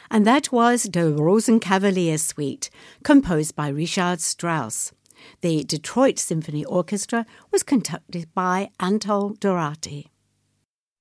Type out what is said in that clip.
And that was the Rosenkavalier Suite, composed by Richard Strauss. The Detroit Symphony Orchestra was conducted by Anatol Dorati.